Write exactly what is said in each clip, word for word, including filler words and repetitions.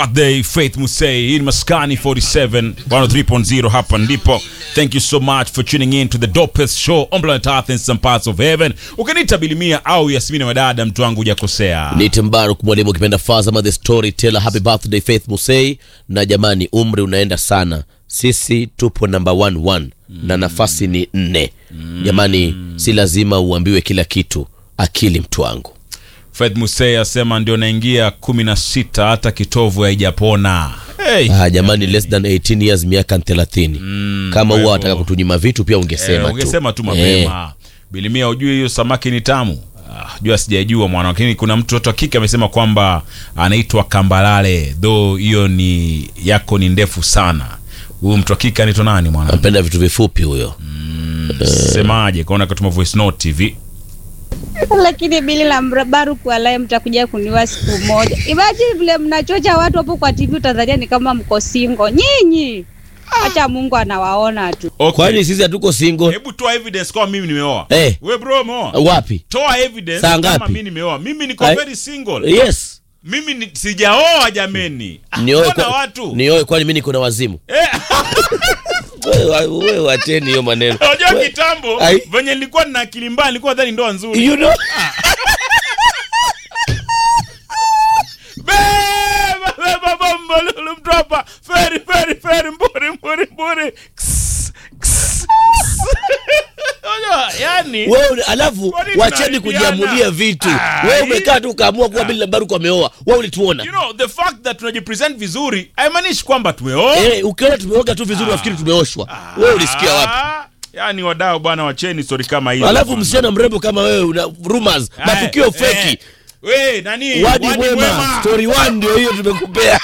birthday Faith Musei in Maskani forty-seven one oh three point oh hapa ndipo. Thank you so much for tuning in to the dopest show on planet Earth in some parts of heaven. Ukanita Bilimia au Yasmina Wadada, mtu wangu hujakosea. Ni Timbaru mwalimu kipenda Fazama the storyteller. Happy birthday Faith Musei. Na jamani, umri unaenda sana. Sisi tupo number one one mm. na nafasi ni nne. Mm. Jamani, si lazima uambiwe kila kitu. Akili mtu wangu. Faith Musei asema ndio naingia kumi na sita hata kitovu haijapona. Hey. Ah, jamani, less than eighteen years, miaka thelathini. Mm, kama huwa wataka kutunyima vitu pia ungesema eh, tu. Ungesema tu mapema. Eh. Bilimia ujue hiyo samaki ni tamu. Ah, jua sijajua mwana, lakini kuna mtu wa kike amesema kwamba anaitwa Kambalale. Though hiyo ni yako ni ndefu sana. Huyu mtu wa kike anaitwa nani mwana? Anapenda vitu vifupi huyo. Mm, uh. Semaje kaona katuma voice note T V. Lakini bili la mrabaru kwa lai mtakuja kuniwa siku moja. Imagine vile mnachocha watu hapo kwa T V utadhania ni kama mko single. Nyinyi. Acha Mungu anawaona tu. Okay. Kwani sisi hatuko single? Hebu toa evidence kwa mimi nimeoa. Hey. Wewe bro umeoa? Wapi? Toa evidence kama mimi nimeoa. Mimi niko very single. Yes. Mimi ni, sijaoa jameni. Nioe kwa watu. Nioe kwani mimi niko na wazimu. Eh. Wewe wewe wateni hiyo maneno. Unajua kitambo venye nilikuwa nina akili mbaya nilikuwa dhani ndoa nzuri. You know? Beba beba bomba lulu mtropa. Feri feri feri mburi mburi mburi. Yani wewe alafu wacheni kujiamulia vitu. Wewe umekaa tu kaamua kuwa bila Baruku ameoa. Wewe ulituona. You know the fact that tunajipresent vizuri haimaanishi kwamba tumeoa. Eh, ukiona tumeoga tu vizuri unafikiri tumeoshwa. Wewe ulisikia wapi? Yani wadau bwana, wacheni story kama hizo. Alafu msichana mrembo kama wewe una rumors, matukio feki. Wewe nani? Wadi mwema. Story one ndio hiyo tumekupea.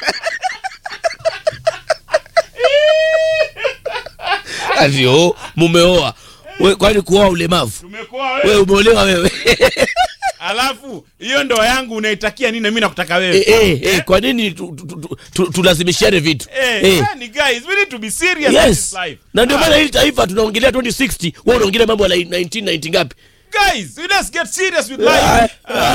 Ndio mumeoa. Wewe kwani kuoa ulemavu? Tumekuoa wewe. Wewe umeolewa wewe. Alafu hiyo ndoa yangu unaitakia nini na mimi nakutaka wewe? Eh eh, eh kwa nini tulazimishane vitu? Eh, yani guys, we need to be serious yes. in this life. Na ndio maana hili taifa tunaongelea twenty sixty, wewe unaongelea mambo ya nineteen ninety ngapi? Guys, let's get serious with life.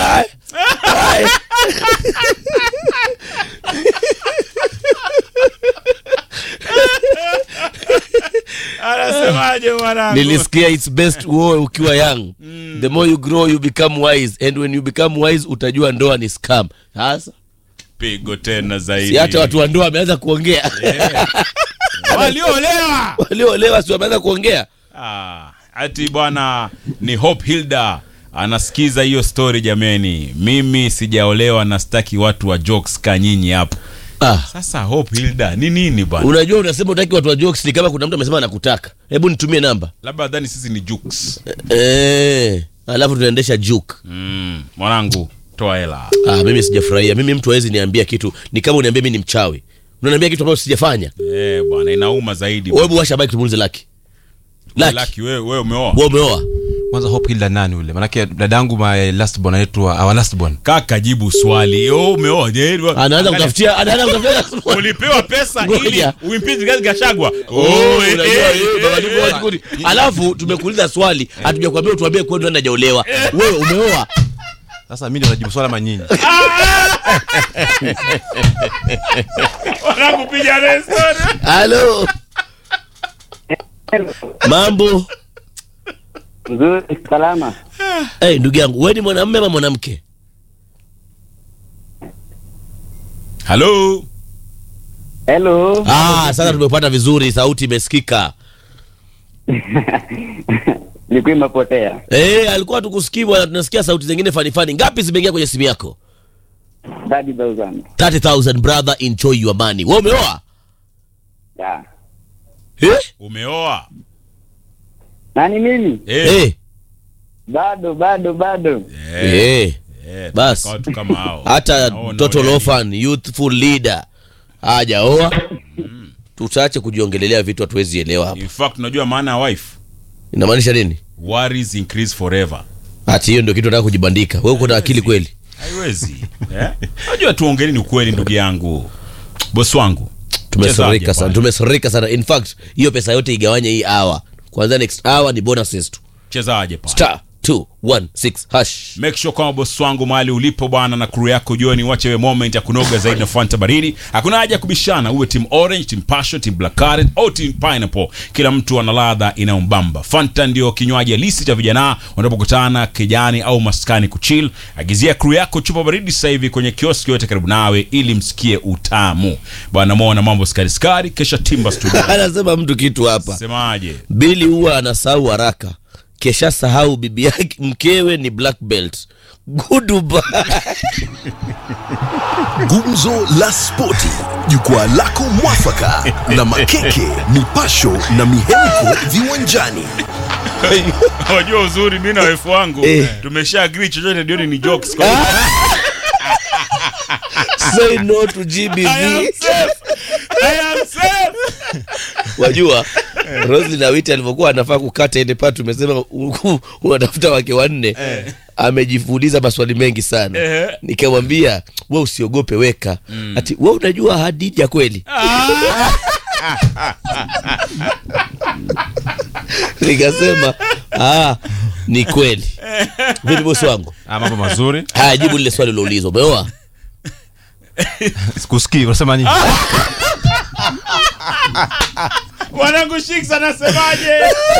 Anasemaje mwanangu? Nilisikia it's best uoe ukiwa young. Mm. The more you grow you become wise, and when you become wise utajua ndoa ni scam. Sasa pigo tena zaidi. Si hata watu wa ndoa wameanza kuongea. Yeah. Waliolewa. Waliolewa si wameanza kuongea. Ah, ati bwana ni Hope Hilda anasikiza hiyo story jameni. Mimi sijaolewa na sitaki watu wa jokes kanyinyi hapo. Ah. Sasa Hope Hilda ni nini bwana? Unajua unasema utaki watu wa jokes ni kama kuna mtu amesema anakutaka. Hebu nitumie namba. Labda dhani sisi ni jokes. Eh, alafu tunaendesha joke. Mm, mwanangu toa hela. Ah, mimi sijafurahia. Mimi mtu hawezi niambia kitu. Ni kama uniambia mimi ni mchawi. Unaniambia kitu ambacho sijafanya. Eh, bwana inauma zaidi. Wewe washa bike tumuulize Lucky. Lucky, Lucky wewe wewe umeoa? Wewe umeoa? Kwanza Hope Hilda nani ule? Maana dadangu my last born anaitwa our last born. Kaka jibu swali. Oh umeoa? Anaanza kutafutia, anaanza kutafutia. Ulipewa pesa ili uimpeach gazi Gachagua. Oh, unajua yeye baba ndipo wajikuni. Alafu tumekuuliza swali, hatujakwambia utuambie kwani nani hajaolewa. Wewe umeoa? Sasa mimi ndio najibu swali kama nyinyi. Wanakupiga restore. Hello. Mambo. Nzuri, salama. Eh, hey, ndugu yangu, wewe ni mwanamume ama mwanamke? Hello. Hello. Ah, sasa tumepata vizuri, sauti imesikika. Nilikuwa imepotea. Eh, alikuwa tukusikii bwana, tunasikia sauti zingine fani fani. Ngapi zimeingia kwenye simu yako? thirty thousand. thirty thousand brother, enjoy your money. Wewe umeoa? Yeah. Eh? Umeoa? Nani mimi? Eh. Eh. Bado bado bado. Eh. Eh. Eh. Bas. Watu kama hao. Hata total orphan, youthful leader. Hajaoa. Mm. Tutaache kujiongelelea vitu hatuwezi elewa hapa. In fact unajua maana ya wife? Inamaanisha nini? Worries increase forever. Ati hiyo ndio kitu nataka kujibandika. Wewe uko na akili kweli? Haiwezi. Eh? Unajua tuongeleni ukweli ndugu yangu. Boss wangu. Tumesoreka sana. Tumesoreka sana. In fact, hiyo pesa yote igawanye hii hour. Kwanza next hour ni bonuses tu. Chezaje pale? Star two one six hash. Make sure kwamba boss wangu mahali ulipo bwana na crew yako jioni wache we moment ya kunoga zaidi na Fanta baridi. Hakuna haja kubishana uwe team orange, team passion, team black currant au team pineapple. Kila mtu ana ladha inayombamba. Fanta ndio kinywaji halisi cha vijana wanapokutana kijani au maskani kuchill. Agizia crew yako chupa baridi sasa hivi kwenye kioski yote karibu nawe ili msikie utamu. Bwana muona mambo skari skari kesha timba studio. Anasema mtu kitu hapa. Semaje? Bili huwa anasahau haraka. Kesha sahau bibi yake mkewe ni black belt. Goodbye. Gumzo la Spoti, jukwaa lako mwafaka na makeke, mipasho na mihemko viwanjani. Wajua uzuri mimi na wife wangu eh. tumesha agree chochote ndio ni jokes kwa Say no to G B V. I am safe. I am safe. Wajua Roslyn na Witi alivyokuwa anafaa kukata ile part tumesema unatafuta wake wanne eh. Amejifuuliza maswali mengi sana eh. Nikamwambia wewe usiogope weka mm. Ati wewe unajua Hadija kweli ah. Nikasema ah ni kweli. Vipi bosi wangu? Ah, mambo mazuri. Haya, jibu lile swali uliloulizwa. Umeoa? Sikusikii unasema nini? Wanangu Shix anasemaje?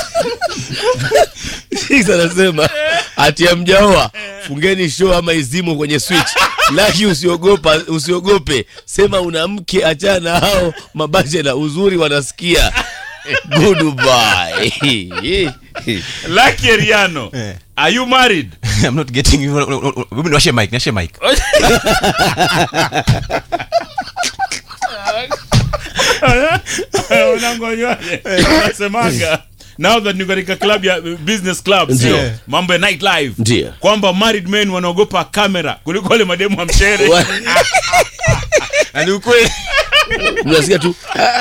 Shix anasema ati amjaoa fungeni show ama izimu kwenye switch. Laki usiogopa, usiogope. Sema una mke, achana hao mabachela, uzuri wanasikia. Goodbye. Lucky Riano. Are you married? I'm not getting you. Women washe mic, nashe mic. Unangonyaje? Nasemaga now that niko katika club ya business club sio mambo ya night live kwamba married men wanaogopa kamera kuliko wale mademu wa mshere. Ni ukweli. Unasikia tu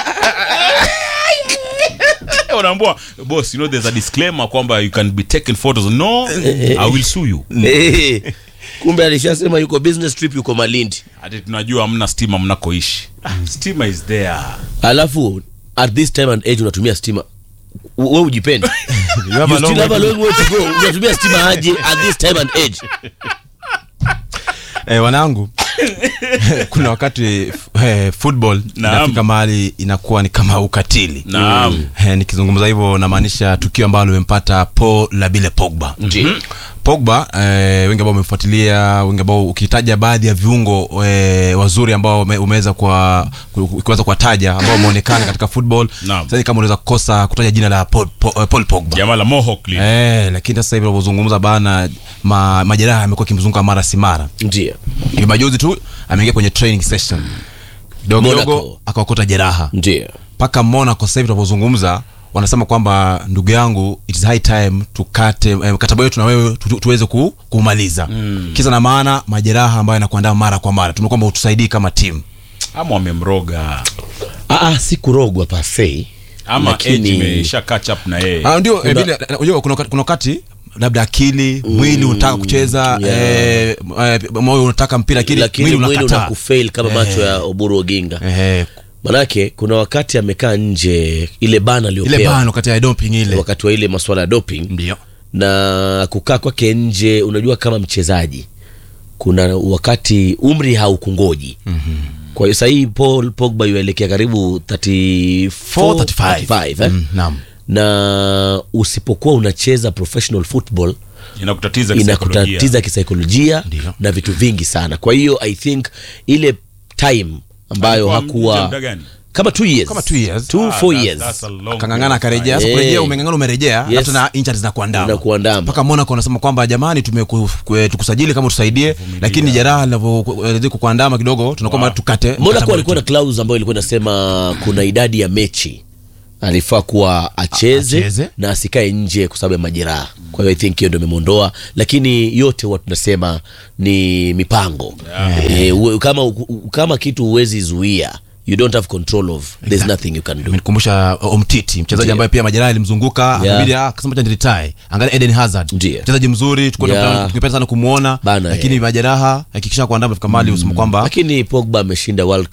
unaambia boss, you know there's a disclaimer kwamba you can be taken photos. No, I will sue you. Kumbe alishasema yuko business trip, yuko Malindi. Hadi tunajua hamna stima mnakoishi. Stima is there. Alafu at this time and age unatumia stima. Wewe ujipende. You still have a long way to go. Unatumia stima aje at this time and age? Eh, wanangu kuna wakati eh, football inafika mahali inakuwa ni kama ukatili. Naam. Eh, nikizungumza hivyo namaanisha tukio ambalo limempata Paul Labile Pogba. Mm-hmm. Pogba eh, wengi ambao wamefuatilia, wengi ambao ukitaja baadhi ya viungo eh, wazuri ambao umeweza kwa kuweza kuwataja ambao wameonekana katika football. Sasa kama unaweza kukosa kutaja jina la Paul, Paul, Paul Pogba. Jamaa la Mohawk. Eh, lakini sasa hivi tunazungumza bana ma, majeraha yamekuwa kimzunguka mara si mara. Ndio. Hivi majuzi tu ameingia kwenye training session. Dogo dogo akakota jeraha. Ndio. Paka Monaco sasa hivi tunapozungumza wanasema kwamba ndugu yangu it is high time tukate eh, mkataba wetu na wewe tu, tuweze ku, kumaliza. Mm. Kisa na maana majeraha ambayo yanakuandaa mara kwa mara. Tumekwamba utusaidie kama team. Ama wamemroga. Ah ah si kurogwa pa say. Ama age imesha catch up na yeye. Ah ndio vile unajua kuna kuna wakati labda akili mm, mwili unataka kucheza yeah. eh, moyo unataka mpira akili mwili unakataa unakufail kama eh, macho ya Oburu Oginga. Eh. Manake kuna wakati amekaa nje ile bana aliyopewa. Ile bana wakati ya doping ile. Wakati wa ile masuala ya doping. Ndio. Na kukaa kwake nje unajua kama mchezaji. Kuna wakati umri haukungoji. Mhm. Kwa hiyo sasa hii Paul Pogba yuelekea karibu thirty-four thirty-five eh. Mm, naam. Na usipokuwa unacheza professional football inakutatiza inakutatiza kisaikolojia na vitu vingi sana. Kwa hiyo I think ile time ambayo hakuwa kama two years kama two years two ah, four years kangangana akarejea. Sasa kurejea umengangana umerejea yes. Hata na injuries za kuandama kuandama mpaka Monaco wanasema kwamba jamani tumekusajili kama tusaidie, lakini jeraha linavyoelezea kuandama kidogo tunakuwa wow. tukate. Monaco walikuwa na clause ambayo ilikuwa inasema kuna idadi ya mechi alifaa kuwa acheze, acheze na asikae nje kwa sababu ya majeraha. Kwa hiyo I think hiyo ndio imemondoa, lakini yote watu tunasema ni mipango. Yeah. E, kama kama kitu huwezi zuia, you don't have control of, there's nothing you can do. Nikumbusha Omtiti, mchezaji ambaye pia majeraha alimzunguka, akabidi akasema cha retire. Angalia Eden Hazard, mchezaji mzuri, tukipenda sana kumuona, lakini majeraha hakikisha kuandaa kufika mali usema kwamba. Lakini Pogba ameshinda World Cup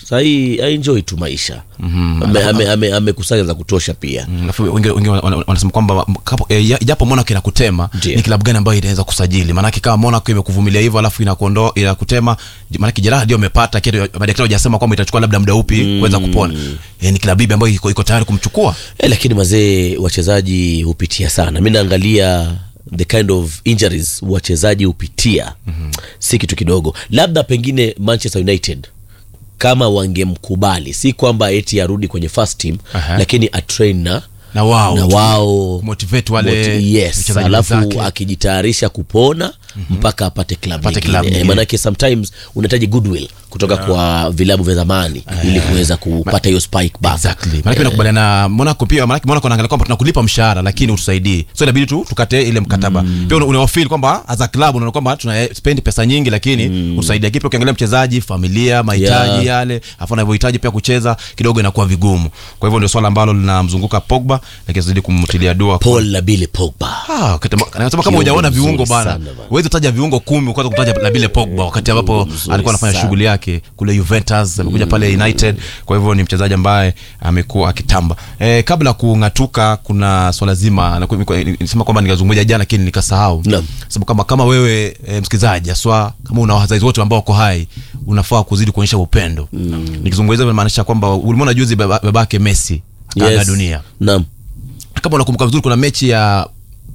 sasa hii enjoy tu maisha. Mhm. Ame ame, ame, ame kusanya za kutosha pia. Alafu mm, wengi wengi wanasema kwamba japo Monaco inakutema ni klabu gani ambayo inaweza kusajili? Maana kama Monaco imekuvumilia hivyo alafu inakuondoa inakutema, maana Gerrard ndio amepata kitu, madaktari hawajasema kwamba itachukua labda muda upi mm. kuweza kupona. E, ni klabu ipi ambayo iko, iko tayari kumchukua? Eh, lakini mazee wachezaji hupitia sana. Mimi naangalia the kind of injuries wachezaji hupitia. Mm-hmm. Si kitu kidogo. Labda pengine Manchester United kama wangemkubali, si kwamba eti arudi kwenye first team, uh-huh. lakini a train na na wao na wao motivate wale moti, yes, alafu akijitayarisha kupona mm-hmm. mpaka apate klabu nyingine. Maana yake sometimes unahitaji goodwill kutoka yeah. kwa vilabu vya zamani uh, ili kuweza kupata hiyo spike back. Exactly. Maana yake nakubaliana na Monaco pia, maana yake Monaco anaangalia kwamba tunakulipa mshahara lakini utusaidie. So inabidi tu tukate ile mkataba. Mm. Pia unaofeel kwamba as a club unaona kwamba tuna spend pesa nyingi lakini mm. utusaidie. Kipi ukiangalia mchezaji, familia, mahitaji yeah. yale, afa anavyohitaji pia kucheza kidogo inakuwa vigumu. Kwa hivyo ndio swala ambalo linamzunguka Pogba, lakini zidi kumtilia dua Paul Labile Pogba. Ah, anasema kama hujaona viungo bana, uweze kutaja viungo kumi kwanza kutaja Labile Pogba wakati ambapo alikuwa anafanya shughuli yake kule Juventus, amekuja pale United. Kwa hivyo ni mchezaji ambaye amekuwa akitamba. Eh, kabla kungatuka kuna swala zima nisema kwamba ningazungumzia jana lakini nikasahau. No. Sababu kama kama wewe e, msikizaji aswa kama una wazazi wote ambao wako hai, unafaa kuzidi kuonyesha upendo. Mm. Nikizungumzia maanisha kwamba ulimuona juzi babake Messi akaaga yes. dunia. Naam. Kama unakumbuka vizuri kuna mechi ya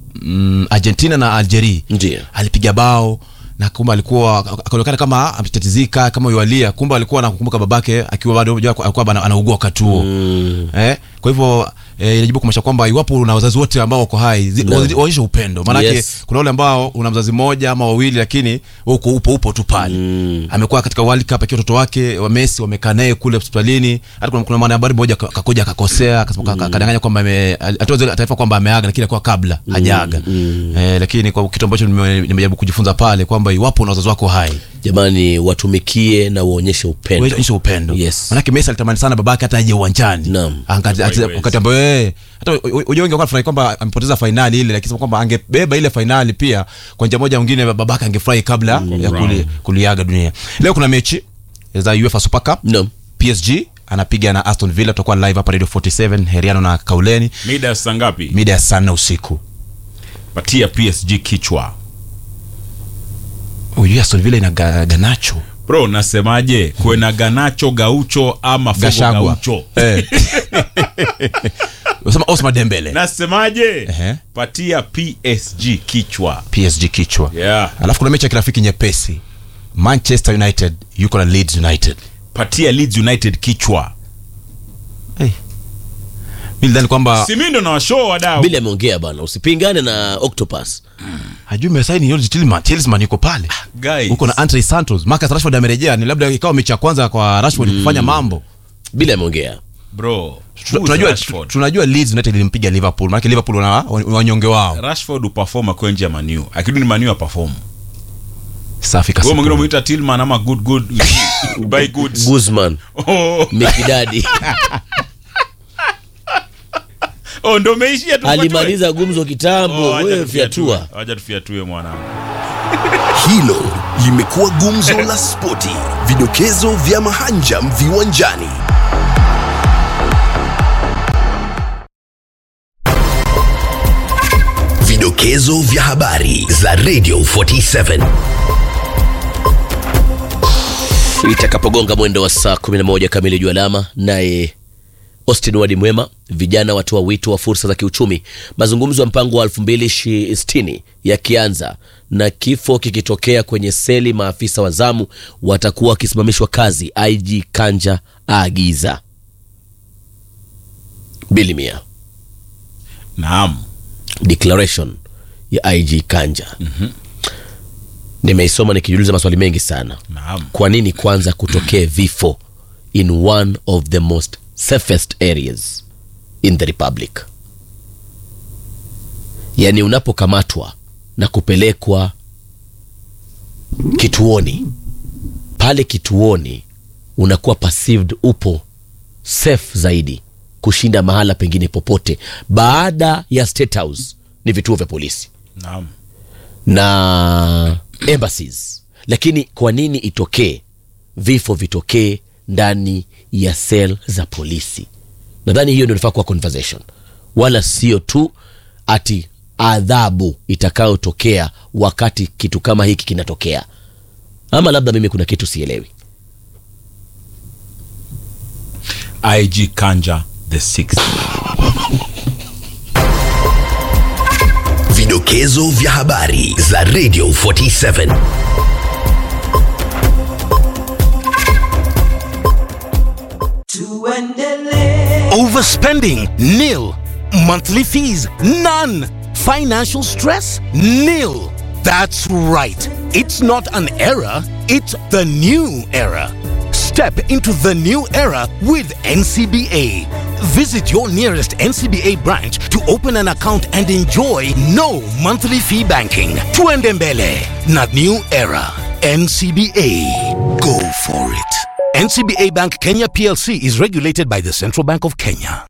mm, Argentina na Algeria. Ndiyo. Alipiga bao na kumbe alikuwa akaonekana kama ametatizika kama yualia, kumbe alikuwa anakumbuka babake akiwa bado alikuwa anaugua wakati huo. Mm. Eh, kwa hivyo eh, inajibu kumaanisha kwamba iwapo una wazazi wote ambao wako hai, waonyeshe upendo. Maana yake yes. kuna wale ambao una mzazi mmoja ama wawili lakini uko upo upo tu pale. Mm. Amekuwa katika World Cup akiwa watoto wake wa Messi wamekaa naye kule hospitalini. Hata kuna kuna maana habari moja akakuja akakosea, akasema mm. kadanganya kwamba atoa taarifa kwamba ameaga lakini kwa kabla mm. hajaaga. Mm. Eh, lakini kwa kitu ambacho nimejaribu kujifunza pale kwamba iwapo una wazazi wako hai, jamani watumikie na uonyeshe upendo. Uonyeshe upendo. Yes. Maana Messi alitamani sana babake hata aje uwanjani. Naam. Wakati ambao eh hata unajua wengi wanafurahi kwamba amepoteza finali ile, lakini kwamba angebeba ile finali pia kwa njia moja nyingine babake angefurahi kabla mm, ya kuli, kuliaga dunia. Leo kuna mechi za UEFA Super Cup. No. P S G anapiga na Aston Villa, tutakuwa live hapa Radio forty-seven Heriano na Kauleni. Mida saa ngapi? Mida saa nne usiku. Patia P S G kichwa. Huyu Aston Villa ina Garnacho. Bro, nasemaje? Kuena Garnacho, Gaucho ama Fogo Gaucho. Eh. Unasema Ousmane Dembele. Nasemaje? Uh-huh. Patia P S G kichwa. P S G kichwa. Yeah. Alafu kuna mechi ya kirafiki nyepesi. Manchester United yuko na Leeds United. Patia Leeds United kichwa. Hey. Mimi ndani kwamba Simindo na washow wadau. Bila ameongea bana, usipingane na Octopus. Hajui mesaini yote Tillman, Tillman yuko pale. Guys. Uko na Andre Santos, Marcus Rashford amerejea, ni labda ikawa mechi ya kwanza kwa Rashford mm. kufanya mambo. Bila ameongea. Bro, tunajua tunajua Leeds United ilimpiga Liverpool. Maana Liverpool wana wanyonge wao. Rashford uperform kwa nje ya Man U. Akirudi Man U perform. Safi kabisa. Wewe mwingine umeita Tillman ama good good buy goods. Guzman. Oh, Mikidadi. Oh, ndo meishia tu. Alimaliza gumzo kitambo. Wewe fiatua. Acha tufiatue mwanangu. Hilo limekuwa gumzo la spoti. Vidokezo vya mahanjam viwanjani. Vidokezo vya habari za Radio forty-seven. Itakapogonga mwendo wa saa kumi na moja kamili juu alama, naye Austin Wadi Mwema, vijana watoa wito wa fursa za kiuchumi. Mazungumzo ya mpango wa elfu mbili sitini yakianza na kifo kikitokea kwenye seli, maafisa wa zamu watakuwa wakisimamishwa kazi. I G Kanja aagiza. Bilimia. Naam. Declaration ya I G Kanja. Mhm. Nimeisoma nikijiuliza maswali mengi sana. Naam. Kwa nini kwanza kutokee vifo in one of the most safest areas in the Republic? Yani unapokamatwa na kupelekwa kituoni, pale kituoni unakuwa perceived upo safe zaidi kushinda mahala pengine popote. Baada ya State House ni vituo vya polisi. Naam. Na embassies. Lakini kwa nini itokee vifo vitokee ndani ya cell za polisi. Nadhani hiyo ndio inafaa kuwa conversation, wala sio tu ati adhabu itakayotokea wakati kitu kama hiki kinatokea. Ama labda mimi kuna kitu sielewi. I G Kanja the sixth. Vidokezo vya habari za Radio forty-seven. Overspending? Nil. Monthly fees? None. Financial stress? Nil. That's right. It's not an era, it's the new era. Step into the new era with N C B A. Visit your nearest N C B A branch to open an account and enjoy no monthly fee banking. Tuende mbele na new era. N C B A. Go for it. N C B A Bank Kenya P L C is regulated by the Central Bank of Kenya.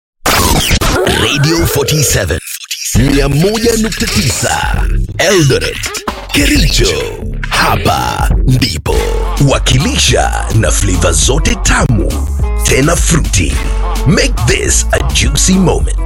Radio forty-seven. mia moja nukta tisa Eldoret, Kericho. Hapa ndipo wakilisha na flavor zote tamu tena fruity. Make this a juicy moment.